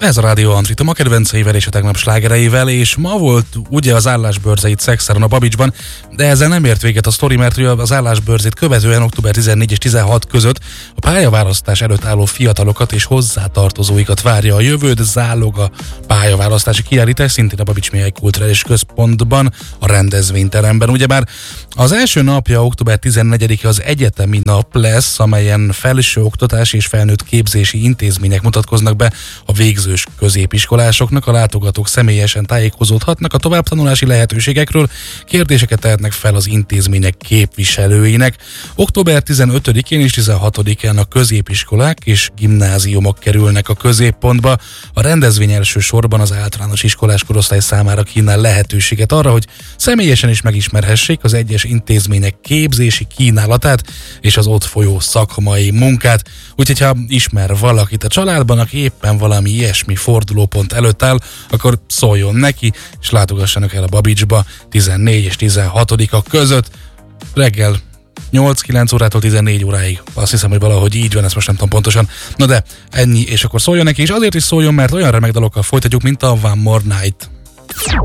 Ez a Rádió Antrita ma kedvenceivel és a tegnap slágereivel, és ma volt ugye az állásbörzeit Szexáron a Babicsban, de ezzel nem ért véget a sztori, mert az állásbörzét követően október 14 és 16 között a pályaválasztás előtt álló fiatalokat és hozzátartozóikat várja a jövőd záloga pályaválasztási kiállítás, szintén a Babics Mihály Kulturális Központban, a rendezvényteremben. Ugyebár az első napja, október 14-e az egyetemi nap lesz, amelyen felsőoktatási és felnőtt képzési intézmények mutatkoznak be a végzős középiskolásoknak. A látogatók személyesen tájékozódhatnak a továbbtanulási lehetőségekről, kérdéseket tehetnek fel az intézmények képviselőinek. Október 15-én és 16-án a középiskolák és gimnáziumok kerülnek a középpontba. A rendezvény elsősorban az általános iskolás korosztály számára kínál lehetőséget arra, hogy személyesen is megismerhessék az egyes intézmények képzési kínálatát és az ott folyó szakmai munkát. Úgyhogy ha ismer valakit a családban, aki éppen valami ilyesmi fordulópont előtt áll, akkor szóljon neki, és látogassanak el a Babicsba 14 és 16-a között reggel 8-9 órától 14 óráig. Azt hiszem, hogy valahogy így van, ezt most nem tudom pontosan. Na de ennyi, és akkor szóljon neki, és azért is szóljon, mert olyan remek dalokkal folytatjuk, mint a One More Night.